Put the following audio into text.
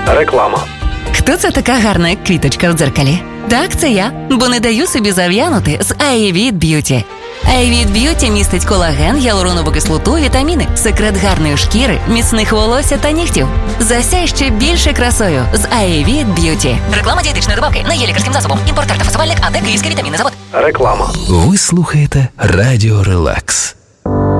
Реклама. Хто це така гарна, як квіточка в дзеркалі? Так, це я, бо не даю собі зав'янути з iVit Beauty. iVit Beauty містить колаген, гіалуронову кислоту, вітаміни, секрет гарної шкіри, міцних волосся та нігтів. Засяй ще більше красою з iVit Beauty. Реклама дієтичної добавки не є лікарським засобом. Імпортер та фасувальник АД Київський вітамінний завод. Реклама. Ви слухаєте Радіо Релакс.